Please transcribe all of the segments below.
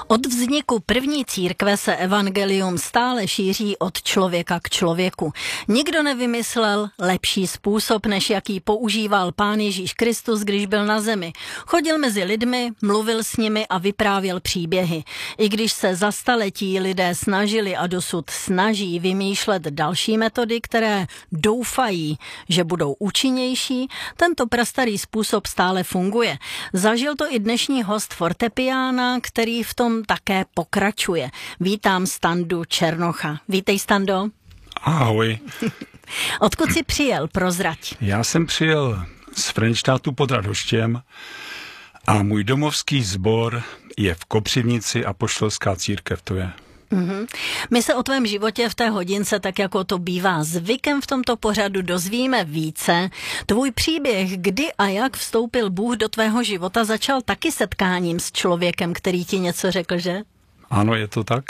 Od vzniku první církve se evangelium stále šíří od člověka k člověku. Nikdo nevymyslel lepší způsob, než jaký používal Pán Ježíš Kristus, když byl na zemi. Chodil mezi lidmi, mluvil s nimi a vyprávěl příběhy. I když se za staletí lidé snažili a dosud snaží vymýšlet další metody, které doufají, že budou účinnější, tento prastarý způsob stále funguje. Zažil to i dnešní host fortepiána, který v tom také pokračuje. Vítám Standu Černocha. Vítej, Stando. Ahoj. Odkud jsi přijel, prozrať? Já jsem přijel z Frenštátu pod Radoštěm a můj domovský sbor je v Kopřivnici, Apoštolská církev to je. My se o tvém životě v té hodince, tak jako to bývá zvykem v tomto pořadu, dozvíme více. Tvůj příběh, kdy a jak vstoupil Bůh do tvého života, začal taky setkáním s člověkem, který ti něco řekl, že? Ano, je to tak.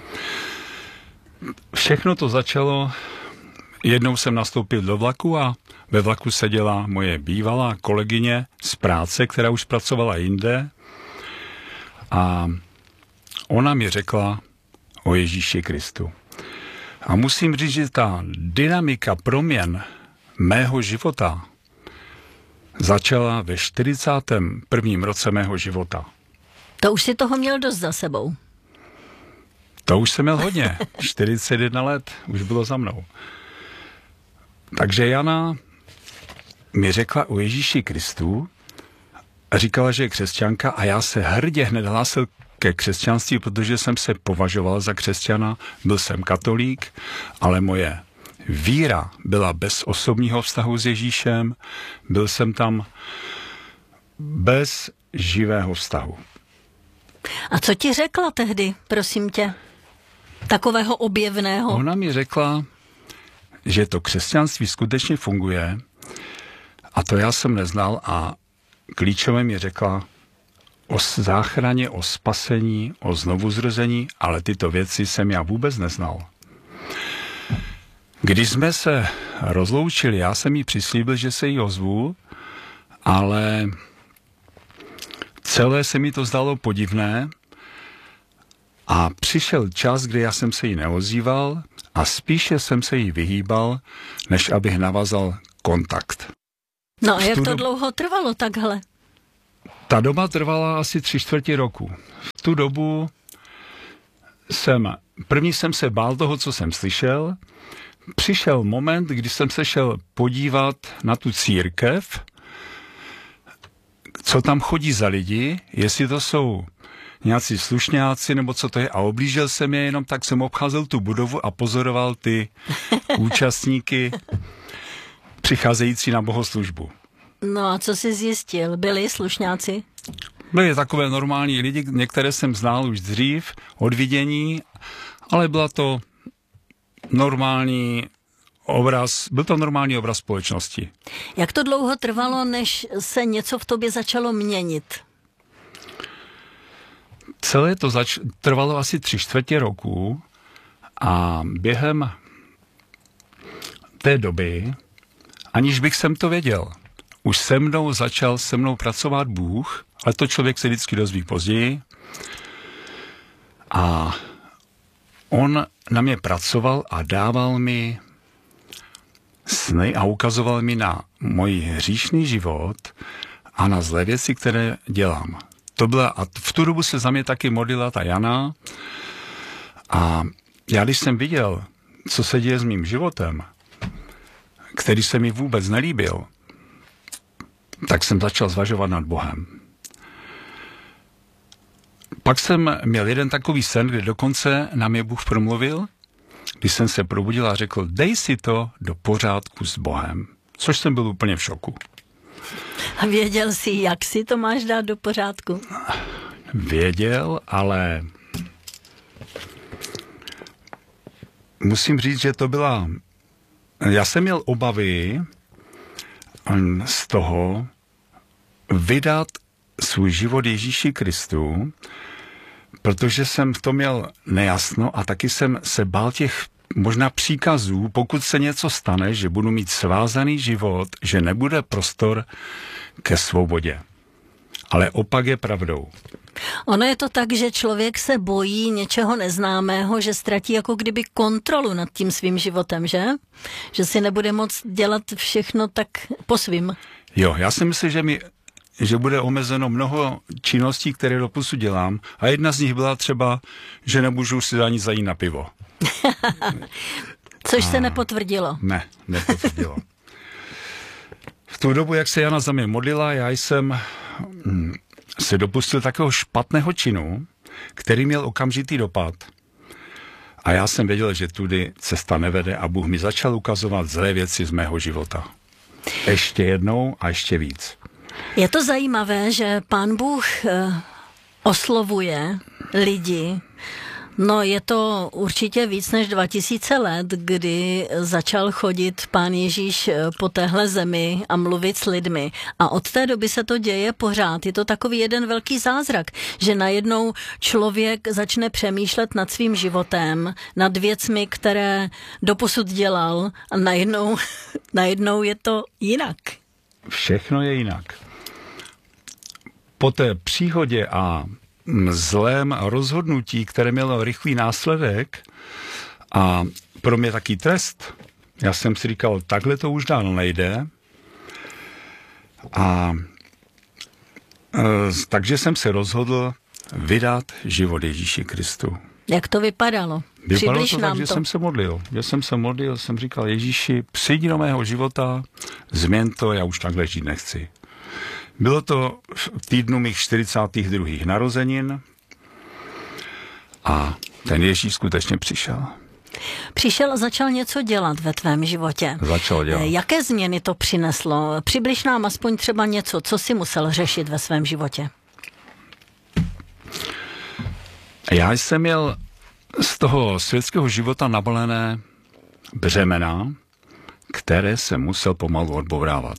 Všechno to začalo, jednou jsem nastoupil do vlaku a ve vlaku seděla moje bývalá kolegyně z práce, která už pracovala jinde, a ona mi řekla o Ježíši Kristu. A musím říct, že ta dynamika proměn mého života začala ve 41. roce mého života. To už si toho měl dost za sebou. To už jsem měl hodně. 41 let už bylo za mnou. Takže Jana mi řekla o Ježíši Kristu a říkala, že je křesťanka, a já se hrdě hned hlásil ke křesťanství, protože jsem se považoval za křesťana, byl jsem katolík, ale moje víra byla bez osobního vztahu s Ježíšem, byl jsem tam bez živého vztahu. A co ti řekla tehdy, prosím tě? Takového objevného? Ona mi řekla, že to křesťanství skutečně funguje, a to já jsem neznal, a klíčové mi řekla o záchraně, o spasení, o znovuzrození, ale tyto věci jsem já vůbec neznal. Když jsme se rozloučili, já jsem jí přislíbil, že se jí ozvu, ale celé se mi to zdalo podivné a přišel čas, kdy já jsem se jí neozýval a spíše jsem se jí vyhýbal, než abych navazal kontakt. No a jak to dlouho trvalo takhle? Ta doba trvala asi 3/4 roku. V tu dobu první jsem se bál toho, co jsem slyšel. Přišel moment, kdy jsem se šel podívat na tu církev, co tam chodí za lidi, jestli to jsou nějací slušňáci, nebo co to je. A oblížil jsem je, jenom tak jsem obcházel tu budovu a pozoroval ty účastníky přicházející na bohoslužbu. No a co jsi zjistil? Byli slušňáci? Byli takové normální lidi, některé jsem znal už dřív od vidění, ale byl to normální obraz společnosti. Jak to dlouho trvalo, než se něco v tobě začalo měnit? Celé to trvalo asi 3/4 roku a během té doby, aniž bych jsem to věděl, už začal se mnou pracovat Bůh, ale to člověk se vždycky dozví později. A on na mě pracoval a dával mi sny a ukazoval mi na můj hříšný život a na zlé věci, které dělám. A v tu dobu se za mě taky modlila ta Jana. A já, když jsem viděl, co se děje s mým životem, který se mi vůbec nelíbil, tak jsem začal zvažovat nad Bohem. Pak jsem měl jeden takový sen, kde dokonce na mě Bůh promluvil, když jsem se probudil a řekl, dej si to do pořádku s Bohem. Což jsem byl úplně v šoku. A věděl jsi, jak si to máš dát do pořádku? Věděl, ale musím říct, že to byla... Já jsem měl obavy z toho vydat svůj život Ježíši Kristu, protože jsem v tom měl nejasno a taky jsem se bál těch možná příkazů, pokud se něco stane, že budu mít svázaný život, že nebude prostor ke svobodě. Ale opak je pravdou. Ono je to tak, že člověk se bojí něčeho neznámého, že ztratí jako kdyby kontrolu nad tím svým životem, že? Že si nebude moct dělat všechno tak po svým. Jo, já si myslím, že bude omezeno mnoho činností, které doposud dělám, a jedna z nich byla třeba, že nemůžu si ani zajít na pivo. Což se nepotvrdilo. Ne, nepotvrdilo. V tu dobu, jak se Jana za mě modlila, já jsem se dopustil takového špatného činu, který měl okamžitý dopad. A já jsem věděl, že tudy cesta nevede, a Bůh mi začal ukazovat zlé věci z mého života. Ještě jednou a ještě víc. Je to zajímavé, že Pán Bůh oslovuje lidi. No, je to určitě víc než 2000 let, kdy začal chodit Pán Ježíš po téhle zemi a mluvit s lidmi. A od té doby se to děje pořád. Je to takový jeden velký zázrak, že najednou člověk začne přemýšlet nad svým životem, nad věcmi, které doposud dělal, a najednou je to jinak. Všechno je jinak. Po té příhodě a zlém rozhodnutí, které mělo rychlý následek a pro mě taky trest, já jsem si říkal, takhle to už dál nejde. Takže jsem se rozhodl vydat život Ježíši Kristu. Jak to vypadalo? Vypadalo to tak, že jsem se modlil. Jsem říkal, Ježíši, přijdi do mého života, změň to, já už takhle žít nechci. Bylo to v týdnu mých 42. narozenin a ten Ježíš skutečně přišel. Přišel a začal něco dělat ve tvém životě. Začal dělat. Jaké změny to přineslo? Přibliž nám aspoň třeba něco, co jsi musel řešit ve svém životě. Já jsem měl z toho světského života nabalené břemena, které jsem musel pomalu odbourávat.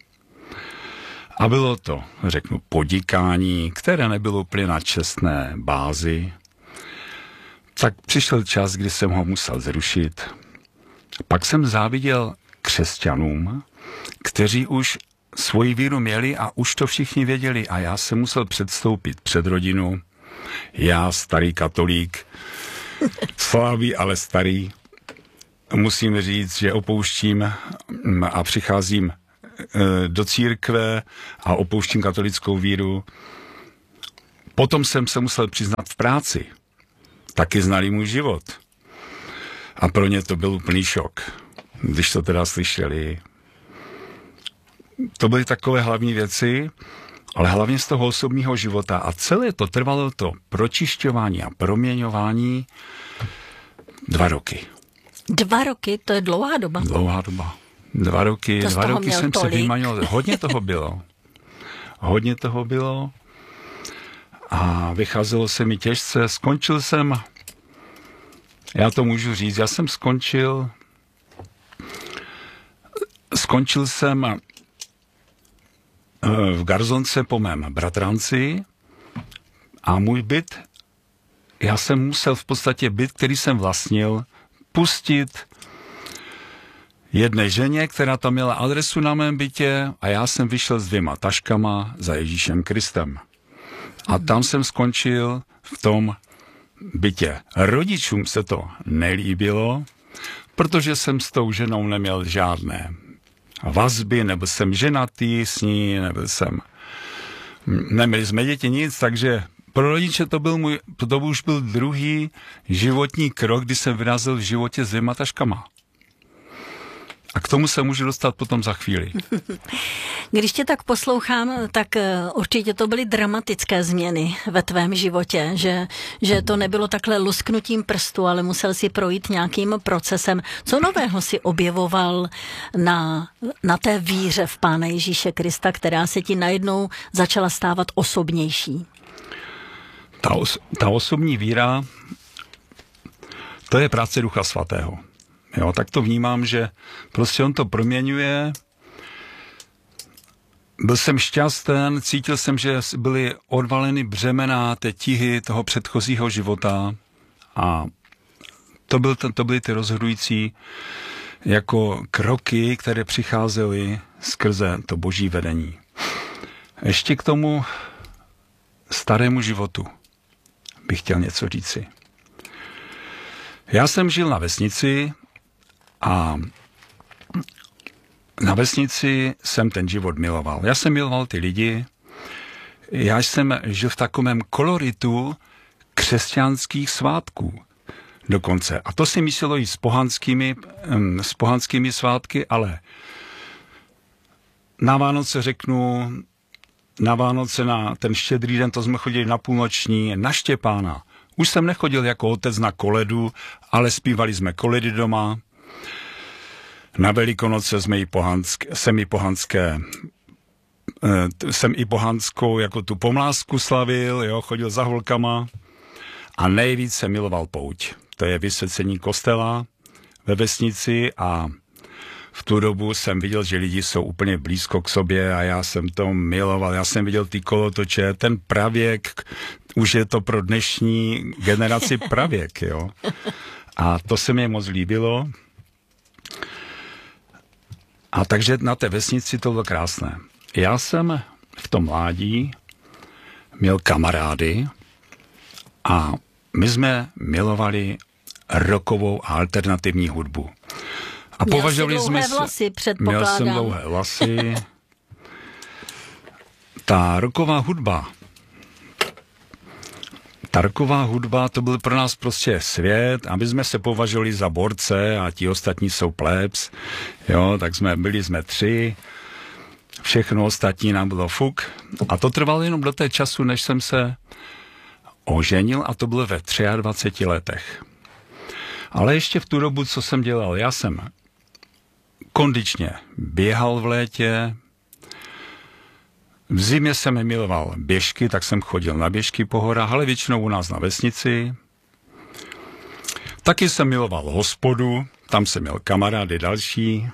A bylo to, řeknu, podnikání, které nebylo úplně na čestné bázi. Tak přišel čas, kdy jsem ho musel zrušit. Pak jsem záviděl křesťanům, kteří už svoji víru měli a už to všichni věděli. A já jsem musel předstoupit před rodinu. Já, starý katolík, slabý, ale starý. Musím říct, že opouštím a přicházím do církve a opouštím katolickou víru. Potom jsem se musel přiznat v práci. Taky znali můj život. A pro ně to byl úplný šok, když to teda slyšeli. To byly takové hlavní věci, ale hlavně z toho osobního života. A celé to trvalo, to pročišťování a proměňování 2 roky. 2 roky, to je dlouhá doba. Dlouhá doba. 2 roky, to 2 roky jsem tolik. se vymanil. Hodně toho bylo. A vycházelo se mi těžce. Skončil jsem, já to můžu říct, já jsem skončil jsem v Garzonce po mém bratranci a můj byt, já jsem musel v podstatě byt, který jsem vlastnil, pustit jedné ženě, která tam měla adresu na mém bytě, a já jsem vyšel s 2 taškama za Ježíšem Kristem. A tam jsem skončil v tom bytě. Rodičům se to nelíbilo, protože jsem s tou ženou neměl žádné vazby, nebyl jsem ženatý s ní, neměli jsme děti, nic, takže pro rodiče to už byl druhý životní krok, kdy jsem vyrazil v životě s 2 taškama. A k tomu se můžu dostat potom za chvíli. Když tě tak poslouchám, tak určitě to byly dramatické změny ve tvém životě, že to nebylo takhle lusknutím prstu, ale musel si projít nějakým procesem. Co nového si objevoval na té víře v Pána Ježíše Krista, která se ti najednou začala stávat osobnější? Ta osobní víra, to je práce Ducha Svatého. Jo, tak to vnímám, že prostě on to proměňuje. Byl jsem šťasten, cítil jsem, že byly odvaleny břemena té tíhy toho předchozího života a to byly ty rozhodující jako kroky, které přicházely skrze to boží vedení. Ještě k tomu starému životu. bych chtěl něco říci. Já jsem žil na vesnici a na vesnici jsem ten život miloval. Já jsem miloval ty lidi. Já jsem žil v takovém koloritu křesťanských svátků dokonce. A to si myslelo i s pohanskými svátky, ale na Vánoce řeknu, na Vánoce, na ten Štědrý den, to jsme chodili na půlnoční, na Štěpána. Už jsem nechodil jako otec na koledu, ale zpívali jsme koledy doma. Na Velikonoce jsem i pohanskou jako tu pomlásku slavil, jo, chodil za holkama a nejvíc jsem miloval pouť. To je vysvěcení kostela ve vesnici a v tu dobu jsem viděl, že lidi jsou úplně blízko k sobě a já jsem to miloval. Já jsem viděl ty kolotoče, ten pravěk, už je to pro dnešní generaci pravěk, jo. A to se mi moc líbilo. A takže na té vesnici to bylo krásné. Já jsem v tom mládí měl kamarády a my jsme milovali rockovou a alternativní hudbu. A považovali jsme se... vlasy, předpokládám. Měl jsem dlouhé vlasy. Ta rocková hudba, to byl pro nás prostě svět a my jsme se považovali za borce a ti ostatní jsou plebs. Jo, tak byli jsme 3. Všechno ostatní nám bylo fuk. A to trvalo jenom do té času, než jsem se oženil a to bylo ve 23 letech. Ale ještě v tu dobu, co jsem dělal, já jsem kondičně běhal v létě, v zimě jsem miloval běžky, tak jsem chodil na běžky po horách, ale většinou u nás na vesnici. Taky jsem miloval hospodu, tam jsem měl kamarády další.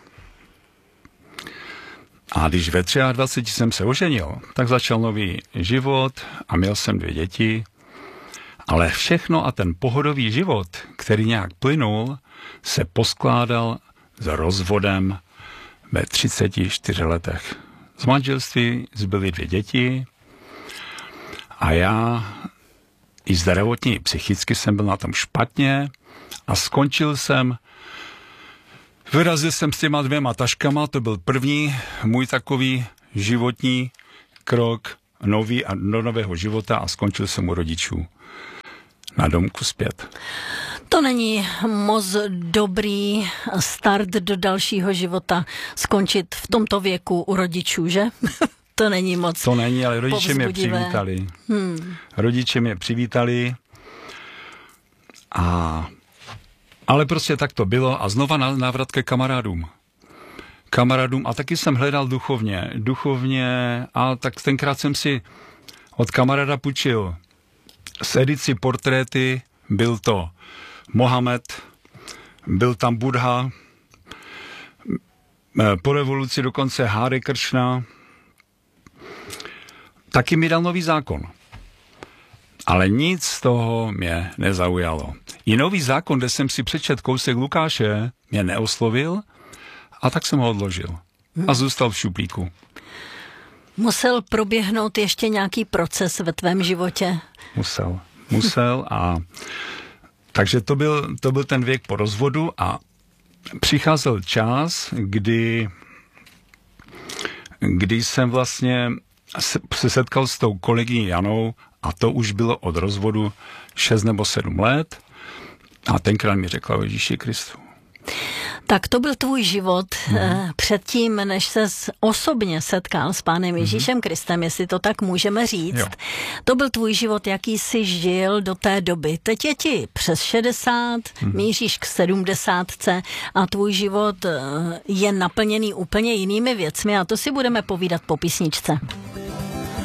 A když ve 23 jsem se oženil, tak začal nový život a měl jsem 2 děti. Ale všechno a ten pohodový život, který nějak plynul, se poskládal s rozvodem ve 34 letech. Z manželství zbyly 2 děti a já i zdravotně, i psychicky jsem byl na tom špatně a vyrazil jsem s těma 2 taškama, to byl první můj takový životní krok do nového života a skončil jsem u rodičů na domku zpět. To není moc dobrý start do dalšího života, skončit v tomto věku u rodičů, že? To není moc. To není, ale rodiče mě přivítali. Rodiče mě přivítali ale prostě tak to bylo a znova návrat ke kamarádům a taky jsem hledal duchovně a tak tenkrát jsem si od kamaráda půjčil z edici portréty, byl to Mohamed, byl tam Buddha, po revoluci dokonce Hare Kršna, taky mi dal Nový zákon. Ale nic z toho mě nezaujalo. I Nový zákon, kde jsem si přečet kousek Lukáše, mě neoslovil a tak jsem ho odložil. A zůstal v šuplíku. Musel proběhnout ještě nějaký proces ve tvém životě? Musel a takže to byl ten věk po rozvodu a přicházel čas, kdy jsem vlastně se setkal s tou kolegyní Janou a to už bylo od rozvodu 6 nebo 7 let a tenkrát mi řekla o Ježíši Kristu. Tak to byl tvůj život předtím, než ses osobně setkal s Pánem Ježíšem Kristem, jestli to tak můžeme říct. Jo. To byl tvůj život, jaký jsi žil do té doby. Teď je ti přes 60, míříš k 70 a tvůj život je naplněný úplně jinými věcmi a to si budeme povídat po písničce.